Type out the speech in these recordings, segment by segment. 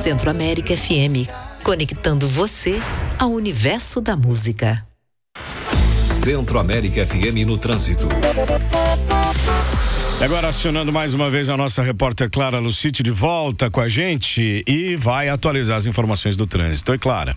Centro-América FM, conectando você ao universo da música. Centro-América FM no trânsito. Agora acionando mais uma vez a nossa repórter Clara Lucite de volta com a gente e vai atualizar as informações do trânsito. Oi, Clara.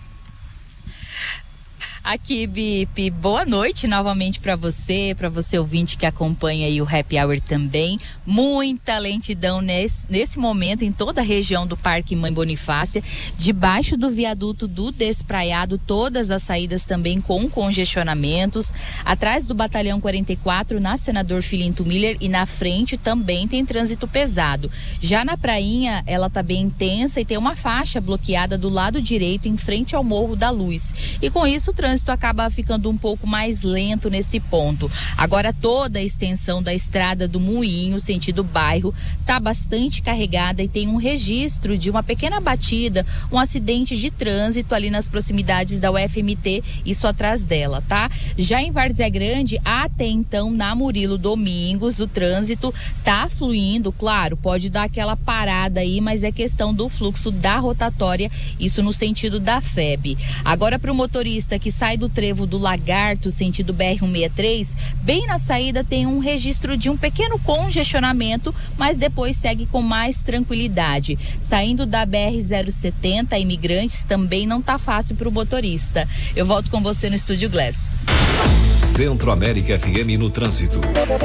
Aqui, Bip, boa noite novamente para você ouvinte que acompanha aí o Happy Hour também. Muita lentidão nesse momento em toda a região do Parque Mãe Bonifácia, debaixo do viaduto do Despraiado, todas as saídas também com congestionamentos. Atrás do Batalhão 44, na Senador Filinto Miller, e na frente também tem trânsito pesado. Já na Prainha, ela tá bem intensa e tem uma faixa bloqueada do lado direito em frente ao Morro da Luz. E com isso o trânsito acaba ficando um pouco mais lento nesse ponto. Agora toda a extensão da Estrada do Moinho, sentido bairro, tá bastante carregada e tem um registro de uma pequena batida, um acidente de trânsito ali nas proximidades da UFMT, isso atrás dela, tá? Já em Várzea Grande, até então na Murilo Domingos, o trânsito tá fluindo, claro, pode dar aquela parada aí, mas é questão do fluxo da rotatória, isso no sentido da FEB. Agora para o motorista que sai do trevo do Lagarto, sentido BR-163, bem na saída tem um registro de um pequeno congestionamento, mas depois segue com mais tranquilidade. Saindo da BR-070, Imigrantes, também não tá fácil para o motorista. Eu volto com você no Estúdio Glass. Centro-América FM no trânsito.